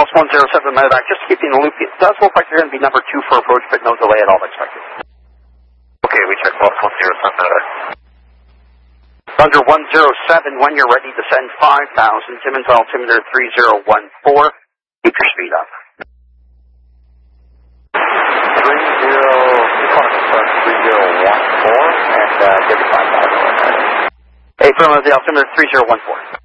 Plus 107 medevac, just to keep you in the loop. It does look like you're going to be number 2 for approach, but no delay at all expected. Okay, we check Plus 107 medevac. Thunder 107, when you're ready to send 5,000, Timmins altimeter 3014. Keep your speed up. 3014 and get the 5,000. Hey, from the altimeter 3014.